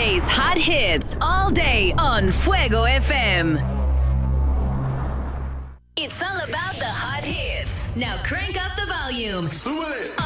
Today's hot hits all day on Fuego FM. It's all about the hot hits. Now crank up the volume.